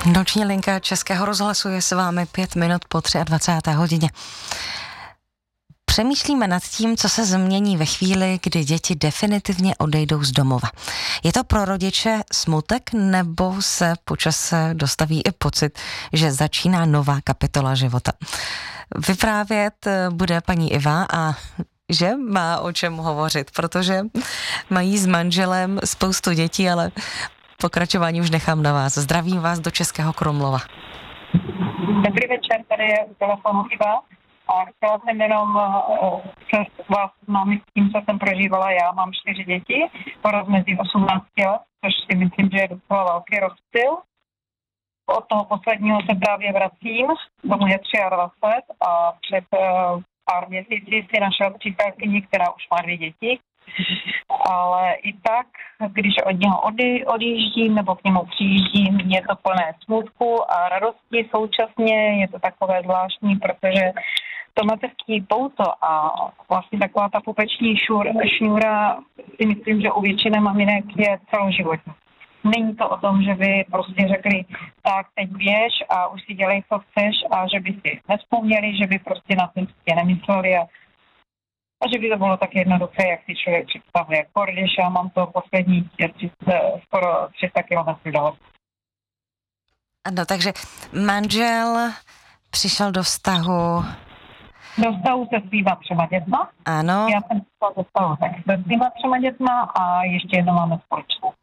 Noční linka Českého rozhlasu je s vámi 5 minut po 23. hodině. Přemýšlíme nad tím, co se změní ve chvíli, kdy děti definitivně odejdou z domova. Je to pro rodiče smutek, nebo se po čase dostaví i pocit, že začíná nová kapitola života? Vyprávět bude paní Iva a že má o čem hovořit, protože mají s manželem spoustu dětí, ale pokračování už nechám na vás. Zdravím vás do Českého Krumlova. Dobrý večer, tady je u telefonu Iva a chtěla jsem jenom vás známit s tím, co jsem prožívala já. Mám 4 děti, porost mezi 18 let, což si myslím, že je docela velký rozptyl. Od toho posledního se právě vracím, tomu je 23 a před pár měsíci si našla přítelkyni, která už má 2 děti. Ale i tak, když od něho odjíždím nebo k němu přijíždím, je to plné smutku a radosti současně. Je to takové zvláštní, protože to mateřský pouto a vlastně taková ta pupeční šňůra si myslím, že u většiny maminek je celoživotní. Není to o tom, že by prostě řekli, tak teď běž a už si dělej, co chceš, a že by si nevzpomněli, že by prostě na tím nemysleli a že by to bylo tak jednoduché, jak si člověk představuje. Když já mám to poslední skoro 300 kilometrů daleko. Ano, takže manžel přišel do vztahu... Do vztahu se svýma 3 dětma. Ano. Já jsem přišla do vztahu se svýma 3 dětma a ještě jedno máme společnou.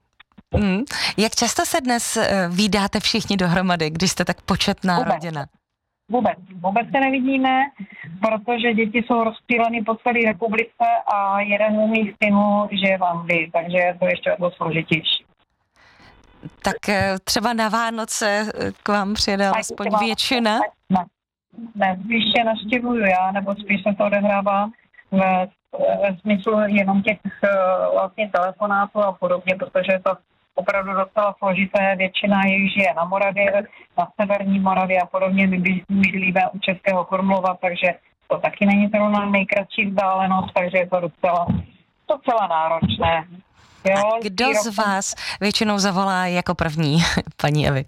Jak často se dnes vídáte všichni dohromady, když jste tak početná rodina? Vůbec se nevidíme, protože děti jsou rozptýleny po celé republice a jeden z mých synů žije v Anglii, takže je to ještě o složitější. Tak třeba na Vánoce k vám přijede alespoň většina? Ne, spíš je navštěvuju já, nebo spíš se to odehrává ve smyslu jenom těch vlastně telefonátů a podobně, protože je to opravdu docela složité. Většina jich žije na Moravě, na severní Moravě a podobně. My bydlíme u Českého Krumlova, takže to taky není zrovna nejkratší vzdálenost, takže je to docela náročné. Jo, a kdo z vás většinou zavolá jako první, paní Evi?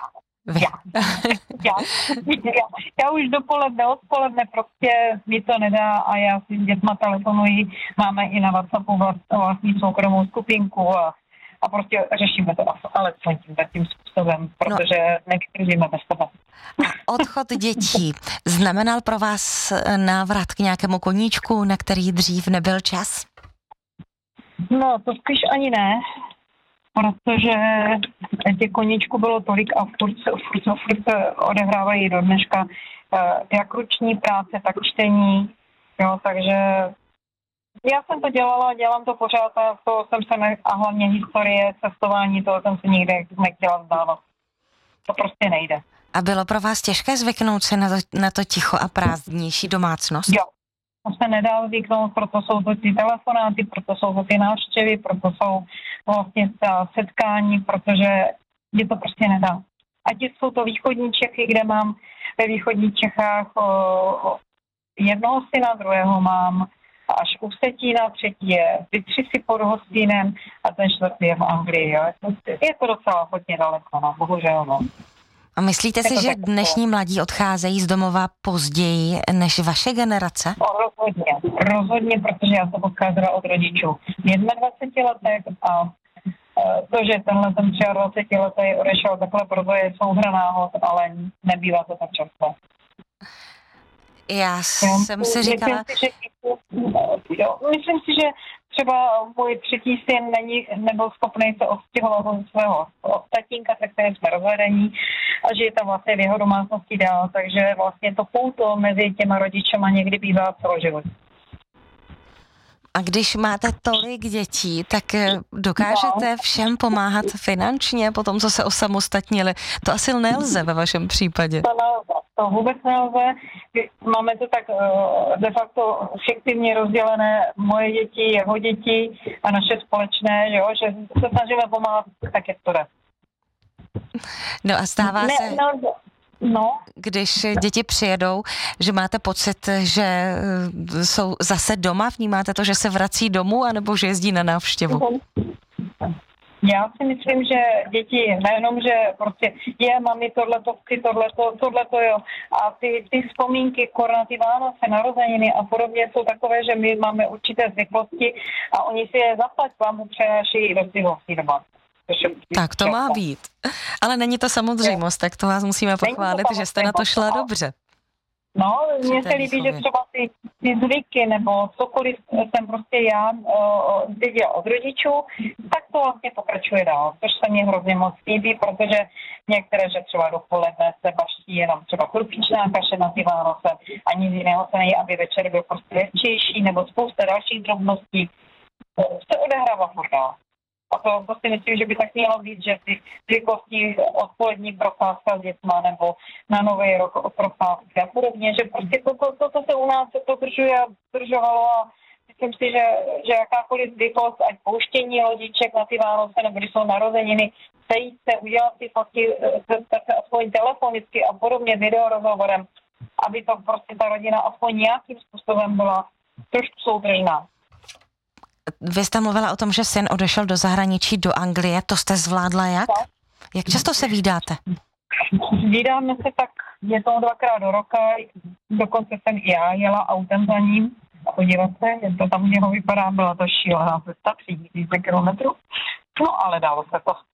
Já už odpoledne prostě mi to nedá a já si s dětma telefonuji. Máme i na WhatsAppu vlastní soukromou skupinku a prostě řešíme to ale tím způsobem, protože nevydržíme bez toho. Odchod dětí znamenal pro vás návrat k nějakému koníčku, na který dřív nebyl čas? No, to spíš ani ne, protože těch koníčků bylo tolik a furt se odehrávají do dneška jak ruční práce, tak čtení, jo, takže já jsem to dělala, dělám to pořád a hlavně historie, cestování, toho jsem se nikdy nechtěla vzdávat. To prostě nejde. A bylo pro vás těžké zvyknout se na to ticho a prázdnější domácnost? Jo, to se nedá zvyknout, proto jsou to ty telefonáty, proto jsou to ty návštěvy, proto jsou vlastně ta setkání, protože je to prostě nedá. Ať jsou to východní Čechy, kde mám ve východních Čechách jednoho syna, druhého mám až u Vsetína, 3. je Vytři pod Hostýnem a ten 4. je v Anglii. Jo. Je to docela hodně daleko, no, bohužel. No. A myslíte si, že dnešní mladí odcházejí z domova později než vaše generace? Rozhodně, protože já jsem odcházela od rodičů v 21 letech a to, že tenhle ten 23 letý odešel takhle, proto je souhra náhod, ale nebývá to tak často. Já jsem si říkala... Myslím si, že třeba můj 3. syn nebyl schopný se odstěhovat od svého tatínka, se kterým jsme rozvedení, a že je tam vlastně v jeho domácnosti dál, takže vlastně to pouto mezi těma rodičema někdy bývá celoživotní. A když máte tolik dětí, tak dokážete všem pomáhat finančně po tom, co se osamostatnili? To asi nelze ve vašem případě. To vůbec nelze. Máme to tak de facto fiktivně rozdělené, moje děti, jeho děti a naše společné, jo, že se snažíme pomáhat, tak jak to jde. No a stává se... No. Když děti přijedou, že máte pocit, že jsou zase doma, vnímáte to, že se vrací domů, anebo že jezdí na návštěvu? Já si myslím, že děti nejenom, že prostě mami tohleto, chci tohleto, jo. A ty vzpomínky na ty Vánoce, narozeniny a podobně jsou takové, že my máme určité zvyklosti a oni si je zaplať vám přenáší do zvyklosti doma. Tak to má být. Ale není to samozřejmost, tak to vás musíme pochválit, že jste na to šla dobře. No, mně se líbí, že třeba ty zvyky nebo cokoliv jsem prostě já viděla od rodičů, tak to vlastně pokračuje dál, což se mi hrozně moc líbí, protože některé, že třeba dopoledne se baští jenom třeba krupičná kaše na ty Vánoce a nic jiného se nejí, aby večer byl prostě lehčejší nebo spousta dalších drobností se odehrává furt dál. A to si myslím, že by tak mělo být, že ty zvyklosti odpolední procházka s dětma nebo na Nový rok procházky a podobně, že prostě to se u nás udržovalo a myslím si, že jakákoliv zvyklost, ať pouštění lodiček na ty Vánoce nebo když jsou narozeniny, sejít se, udělat si fotky aspoň telefonicky a podobně videorozhovorem, aby to prostě ta rodina aspoň nějakým způsobem byla trošku soudržná. Vy jste mluvila o tom, že syn odešel do zahraničí, do Anglie. To jste zvládla jak? Jak často se vídáte? Vídáme se tak jednou, dvakrát do roka. Dokonce jsem i já jela autem za ním a podívat se, jak to tam u něho vypadá. Byla to šílená cesta, 3000 kilometrů. No ale dalo se to.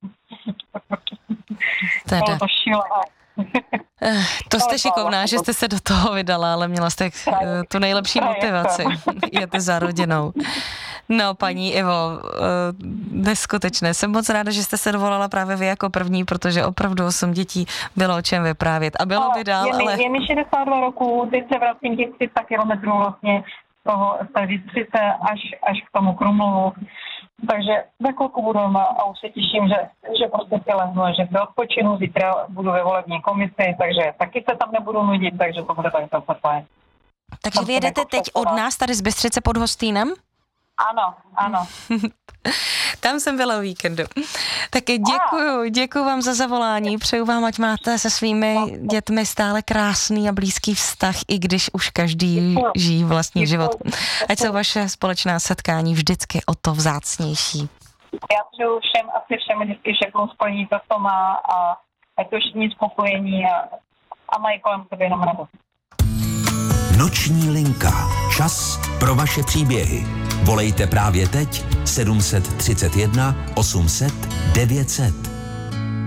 Bylo to šílená. To jste šikovná, že jste se do toho vydala, ale měla jste tu nejlepší motivaci. Jete za rodinou. No, paní Ivo, neskutečné. Jsem moc ráda, že jste se dovolala právě vy jako první, protože opravdu 8 dětí bylo o čem vyprávět. A bylo by dál, ale... Je mi 62 roku, teď se vracím těch 300 kilometrů vlastně z té Bystřice až k tomu Krumlovu. Takže za chvilku budu doma a už se těším, že prostě si lehnu, že se odpočinu, zítra budu ve volební komisi, takže taky se tam nebudu nudit, takže to bude tak fajn. Takže vy jedete teď od nás tady z Bystřice pod Hostýnem? Ano. Tam jsem byla o víkendu. Tak děkuju vám za zavolání, přeju vám, ať máte se svými dětmi stále krásný a blízký vztah, i když už každý žijí vlastní život. Ať jsou vaše společná setkání vždycky o to vzácnější. Já přeju všem vždycky všechno splní to, co má a ať to všichni spokojení a mají kolem sebe jenom radost. Noční linka. Čas pro vaše příběhy. Volejte právě teď 731 800 900.